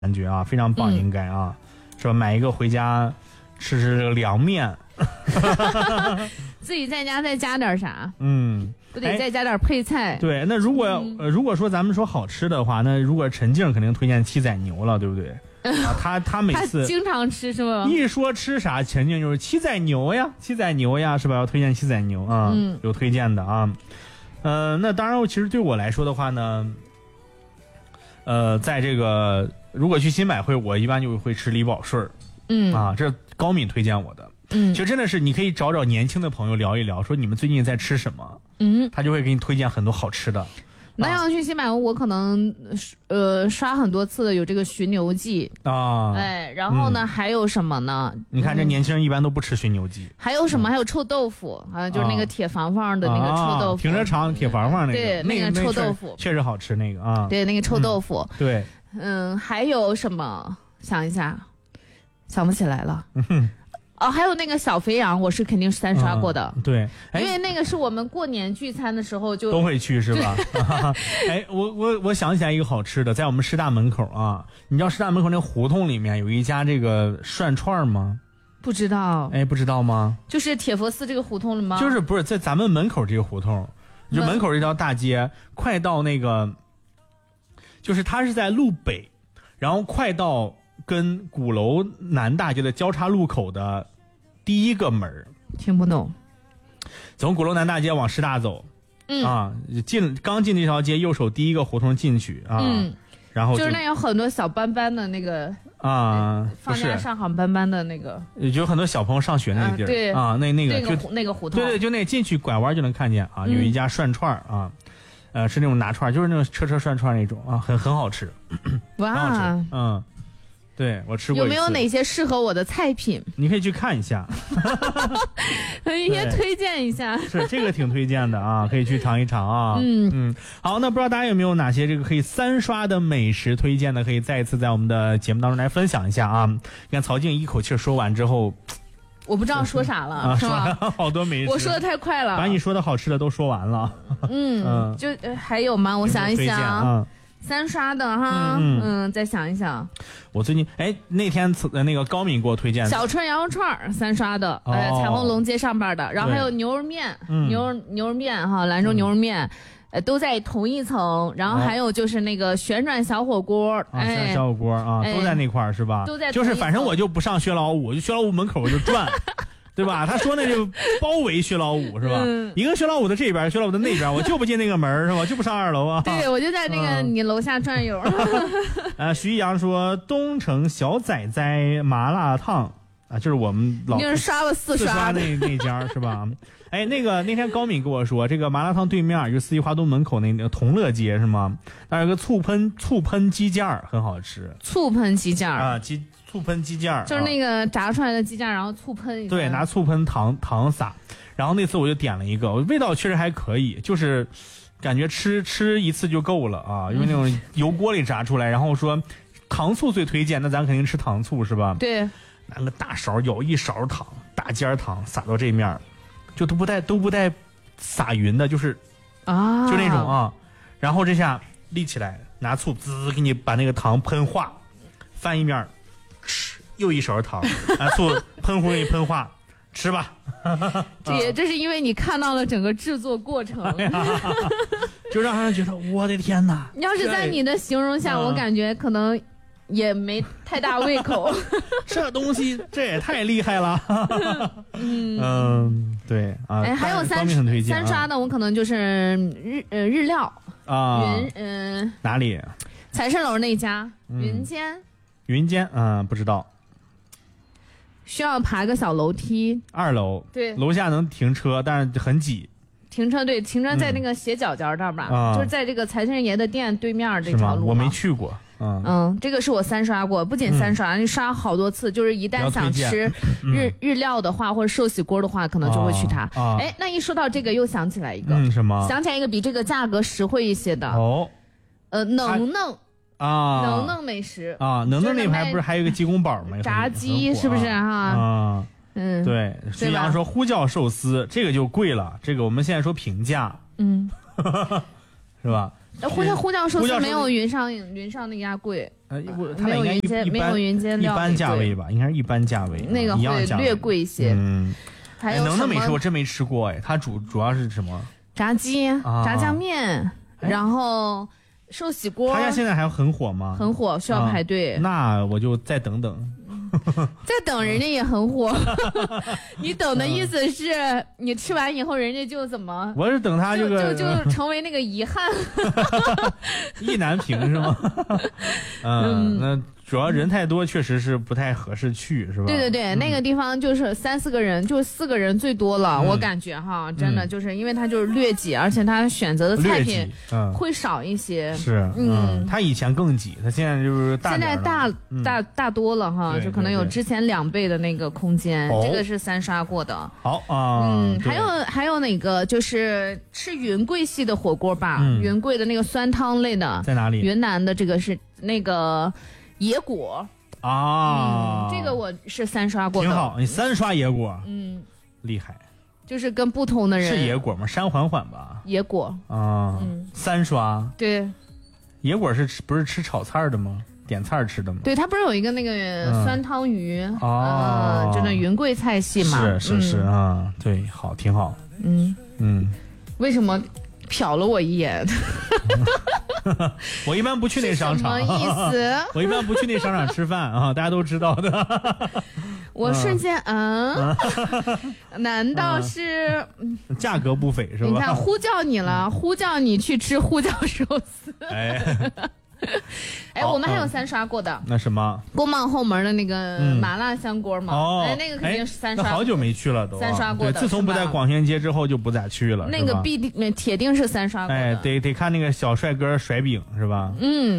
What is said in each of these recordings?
感觉啊，非常棒，应该啊，是吧？买一个回家吃吃这个凉面， 自己在家再加点啥？不得再加点配菜？ 对，那如果说咱们说好吃的话，那如果陈静肯定推荐七仔牛了，对不对？他每次他经常吃是吗？ 一说吃啥，陈静就是七仔牛呀，是吧？要推荐七仔牛啊，有推荐的啊。那当然，其实对我来说的话呢，在这个如果去新百惠，我一般就会吃李宝顺这高敏推荐我的。其实真的是你可以找找年轻的朋友聊一聊，说你们最近在吃什么，他就会给你推荐很多好吃的。 那要去新百惠，我可能刷很多次的有这个寻牛记啊， 然后呢还有什么呢？ 你看这年轻人一般都不吃寻牛记。 还有什么？还有臭豆腐就是那个铁房房的那个臭豆腐， 停车场铁房房那个， 对，那个臭豆腐确实好吃那个啊。 对，那个臭豆腐。 对， 还有什么？想一下，想不起来了。还有那个小肥羊，我是肯定是3刷过的。 对， 因为那个是我们过年聚餐的时候就都会去，是吧？我想起来一个好吃的，在我们师大门口啊，你知道师大门口那个胡同里面有一家这个涮串吗？ 不知道。 不知道吗？ 就是铁佛寺这个胡同了吗？ 就是不是在咱们门口这个胡同，就门口这条大街，快到那个，就是它是在路北，然后快到跟鼓楼南大街的交叉路口的第一个门。 听不懂。 从鼓楼南大街往师大走，刚进这条街，右手第一个胡同进去啊，然后就是那有很多小斑斑的那个放假上好斑斑的那个， 有很多小朋友上学那个地儿， 对啊， 那个胡同， 对，就那进去拐弯就能看见啊，有一家涮串啊。是那种拿串，就是那种车涮串那种啊，很好吃， 哇， 很好吃。对，我吃过。 有没有哪些适合我的菜品？ 你可以去看一下， 也推荐一下。 是这个挺推荐的啊，可以去尝一尝啊。好，那不知道大家有没有哪些这个可以3刷的美食推荐的，可以再一次在我们的节目当中来分享一下啊。你看曹静一口气说完之后， 我不知道说啥了，是吧？ 好多美食， 我说的太快了， 把你说的好吃的都说完了。 就还有吗？我想一想，3刷的哈，再想一想。 我最近那天那个高敏给我推荐的小春羊肉串3刷的，彩虹龙街上边的，然后还有牛肉面，牛肉面哈，兰州牛肉面。都在同一层，然后还有就是那个旋转小火锅， 小火锅啊，都在那块儿是吧？ 都在， 就是反正我就不上薛老五，就薛老五门口我就转，对吧？他说那就包围薛老五是吧？一个薛老五的这边，薛老五的那边，我就不进那个门是吧？就不上2楼啊。 对，我就在那个你楼下转悠。 徐一阳说东城小仔仔麻辣烫。就是我们就是刷了4刷那家是吧？那天高敏跟我说，这个麻辣烫对面就是四季花都门口那个同乐街是吗？那有个醋喷鸡架很好吃。 醋喷鸡架啊，醋喷鸡架就是那个炸出来的鸡架，然后醋喷一下。 对，拿醋喷糖撒。然后那次我就点了一个，味道确实还可以，就是感觉吃一次就够了啊，因为那种油锅里炸出来。然后说糖醋最推荐，那咱肯定吃糖醋是吧？ 对。 拿个大勺舀一勺糖，大尖糖撒到这面，就都不带撒匀的，就是就那种啊。然后这下立起来，拿醋滋给你把那个糖喷化，翻一面，吃又一勺糖，拿醋喷糊给你喷化，吃吧。 这是因为你看到了整个制作过程， 就让人觉得我的天哪！ 要是在你的形容下，我感觉可能。也没太大胃口， 这东西这也太厉害了。对啊， 还有3刷的，我可能就是日料啊，哪里？ 财神楼那家云间， 不知道。 需要爬个小楼梯 ，2楼， 对， 楼下能停车，但是很挤。 停车在那个斜角这儿吧，就是在这个财神爷的店对面这条路。 我没去过。 这个是我3刷过，不仅3刷，你刷好多次。就是一旦想吃日料的话，或者寿喜锅的话，可能就会去它。那一说到这个，又想起来一个， 什么？ 想起来一个比这个价格实惠一些的能美食啊，能那排不是还有一个鸡公煲吗？ 炸鸡是不是哈？ 对。徐阳说呼叫寿司，这个就贵了，这个我们现在说平价，是吧？ 呼叫寿司没有云上那家贵，没有云间料一般价位吧，应该是一般价位， 那个会略贵一些。还有能没吃，我真没吃过哎。它主要是什么？ 炸鸡、炸酱面，然后寿喜锅。 他家现在还很火吗？ 很火，需要排队。 那我就再等等。 再等人家也很火，你等的意思是你吃完以后人家就怎么？ 我是等他这个就成为那个遗憾， 意难平是吗？那主要人太多，确实是不太合适去，是吧？ 对对对，那个地方就是3-4个人，就4个人最多了，我感觉哈，真的就是因为它就是略挤，而且它选择的菜品会少一些。 是，它以前更挤，它现在就是大点了。 现在大多了哈，就可能有之前2倍的那个空间。这个是3刷过的。 好啊， 还有哪个就是吃云贵系的火锅吧？云贵的那个酸汤类的， 在哪里？ 云南的这个是那个。野果这个我是3刷过的， 挺好。你3刷野果，厉害。 就是跟不同的人。 是野果吗？山缓缓吧。 野果 3刷。 对。 野果不是吃炒菜的吗？点菜吃的吗？ 对，它不是有一个那个酸汤鱼就那云贵菜系嘛。 是啊，对，好，挺好。 为什么瞟了我一眼？ 我一般不去那商场。 什么意思？ 我一般不去那商场吃饭啊，大家都知道的。 我瞬间难道是价格不菲是吧？ 你看呼叫你了，呼叫你去吃呼叫寿司。我们还有3刷过的。 那什么？ 宫贸后门的那个麻辣香锅嘛？那个肯定是3刷。 好久没去了都。 3刷过的。 自从不在广宣街之后就不咋去了。 那个铁定是3刷过的。 得看那个小帅哥甩饼是吧？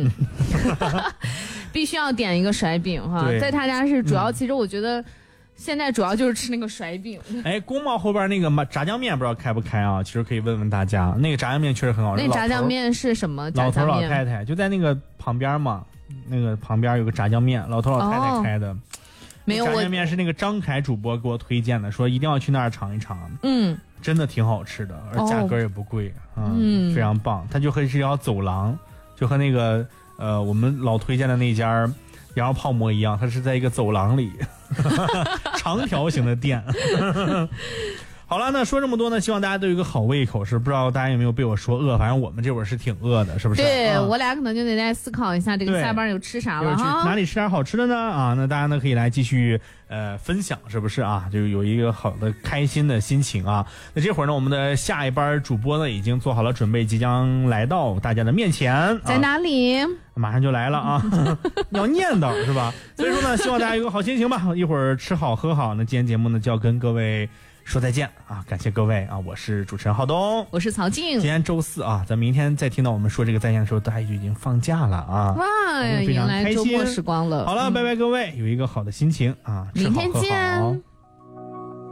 必须要点一个甩饼哈，在他家是主要。其实我觉得。现在主要就是吃那个甩饼。 宫贸后边那个炸酱面不知道开不开啊？其实可以问问大家，那个炸酱面确实很好吃。 那炸酱面是什么？ 老头老太太就在那个旁边嘛，那个旁边有个炸酱面，老头老太太开的。 没有， 炸酱面是那个张凯主播给我推荐的，说一定要去那儿尝一尝。真的挺好吃的，而价格也不贵，非常棒。它就和是一条走廊，就和那个我们老推荐的那家羊肉泡馍一样，它是在一个走廊里。长条形的店。好了，那说这么多呢，希望大家都有一个好胃口。是不知道大家有没有被我说饿？反正我们这会儿是挺饿的，是不是？ 对，我俩可能就得再思考一下这个下班有吃啥了哈。 哪里吃点好吃的呢？那大家呢可以来继续分享，是不是啊？就有一个好的开心的心情啊。那这会儿呢，我们的下一班主播呢已经做好了准备，即将来到大家的面前。 在哪里？ 马上就来了啊！你要念叨是吧？所以说呢，希望大家有个好心情吧。一会儿吃好喝好，那今天节目呢就要跟各位说再见啊！感谢各位啊！我是主持人浩东， 我是曹静。 今天周4啊，咱明天再听到我们说这个再见的时候，大家就已经放假了啊！ 哇， 非常开心， 迎来周末时光了。 好了，拜拜各位，有一个好的心情啊！ 明天见。